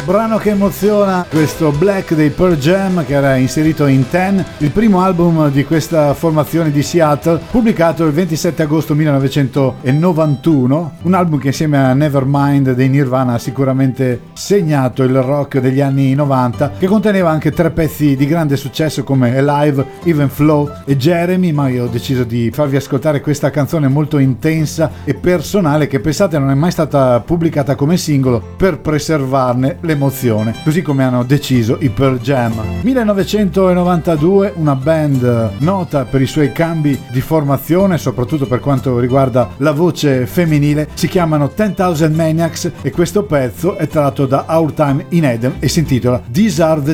brano che emoziona, questo Black dei Pearl Jam, che era inserito in Ten, il primo album di questa formazione di Seattle, pubblicato il 27 agosto 1991, un album che insieme a Nevermind dei Nirvana ha sicuramente segnato il rock degli anni 90, che conteneva anche 3 pezzi di grande successo come Alive, Even Flow e Jeremy, ma io ho deciso di farvi ascoltare questa canzone molto intensa e personale che, pensate, non è mai stata pubblicata come singolo per preservarne l'emozione, così come hanno deciso i Pearl Jam. 1992, una band nota per i suoi cambi di formazione, soprattutto per quanto riguarda la voce femminile, si chiamano 10,000 Maniacs e questo pezzo è tratto da Our Time in Eden e si intitola These Are the